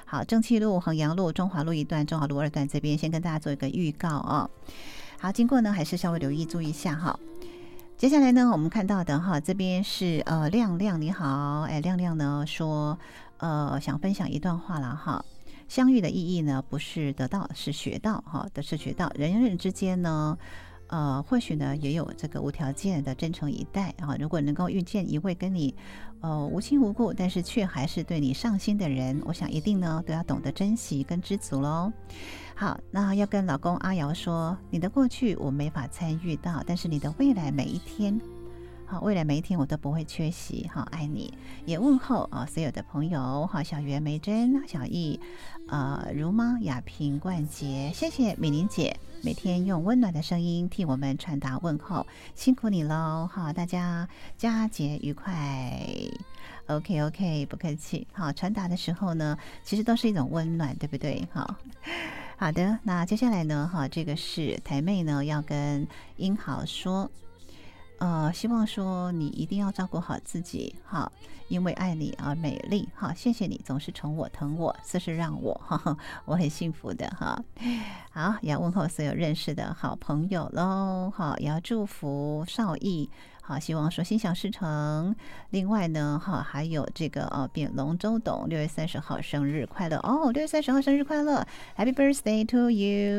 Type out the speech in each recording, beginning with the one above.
好，正气路、衡阳路、中华路一段、中华路二段这边先跟大家做一个预告哦。好，经过呢还是稍微留意注意一下哈。接下来呢，我们看到的哈，这边是亮亮你好，哎，亮亮呢说想分享一段话了哈。相遇的意义呢，不是得到，是学到哈，是学到。人与人之间呢，或许呢也有这个无条件的真诚以待啊。如果能够遇见一位跟你无亲无故，但是却还是对你上心的人，我想一定呢都要懂得珍惜跟知足喽。好，那要跟老公阿瑶说，你的过去我没法参与到，但是你的未来每一天，好，未来每一天我都不会缺席，好，爱你。也问候啊所有的朋友，好，小圆、梅珍、小易、如妈、雅萍、冠杰，谢谢米玲姐，每天用温暖的声音替我们传达问候，辛苦你喽，好，大家佳节愉快。OK， 不客气。好，传达的时候呢，其实都是一种温暖，对不对？好的，那接下来呢，这个是台妹呢要跟英豪说，希望说你一定要照顾好自己，好，因为爱你而美丽，好，谢谢你总是宠我疼我，这是让我我很幸福的哈。好，也要问候所有认识的好朋友喽，好，也要祝福少义。好，希望说心想事成。另外呢，还有这个扁龙周董6月30号生日快乐哦！6月30号生日快乐 ，Happy Birthday to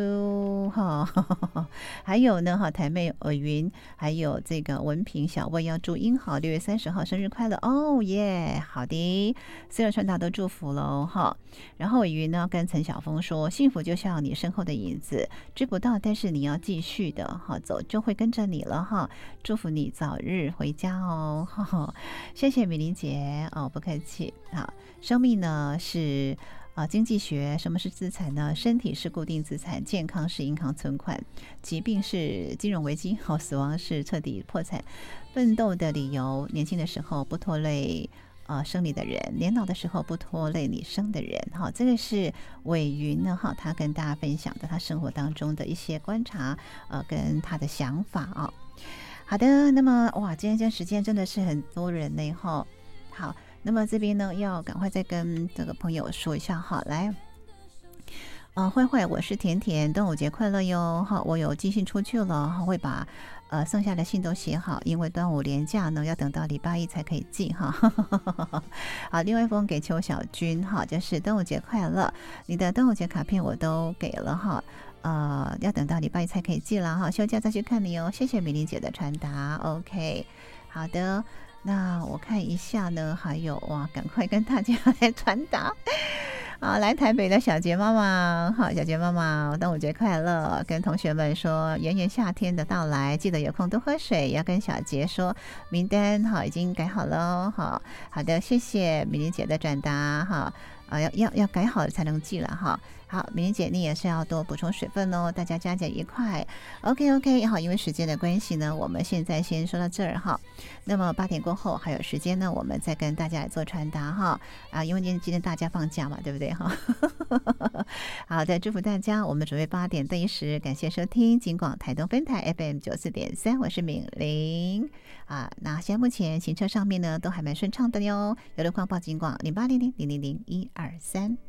you！ 还有呢，台妹尔云，还有这个文平小魏要祝英豪6月30号生日快乐哦耶！好的，所有传达都祝福喽哈。然后尔云呢跟陈晓峰说，幸福就像你身后的影子，追不到，但是你要继续的走就会跟着你了哈。祝福你早日回家哦，谢谢米玲姐哦，不客气。好，生命呢是经济学，什么是资产呢？身体是固定资产，健康是银行存款，疾病是金融危机，死亡是彻底破产。奋斗的理由，年轻的时候不拖累生你的人，年老的时候不拖累你生的人。这个是伟云呢他跟大家分享的他生活当中的一些观察跟他的想法啊。好的，那么哇，今天时间真的是很多人呢哈。好，那么这边呢要赶快再跟这个朋友说一下哈，来，坏坏，我是甜甜，端午节快乐哟哈！我有寄信出去了，会把剩下的信都写好，因为端午连假呢要等到礼拜一才可以寄哈。好，另外一封给邱小军哈，就是端午节快乐，你的端午节卡片我都给了哈。要等到礼拜一才可以寄了哈，休假再去看你哦。谢谢米玲姐的传达 ，OK， 好的，那我看一下呢，还有哇，赶快跟大家来传达。好，来台北的小杰妈妈，好，小杰妈妈，端午节快乐！跟同学们说，炎炎夏天的到来，记得有空多喝水。也要跟小杰说，名单好已经改好了，好的，谢谢米玲姐的转达哈。要改好了才能寄了哈。好，美玲姐你也是要多补充水分哦，大家佳节愉快。OK， 好，因为时间的关系呢，我们现在先说到这儿哈。那么8点过后还有时间呢，我们再跟大家来做传达哈。因为今天大家放假嘛，对不对哈？好的，祝福大家，我们准备8点对时，感谢收听金广台东分台 FM 94.3，我是敏玲那现在目前行车上面呢都还蛮顺畅的哟，有路况报金广0800000123。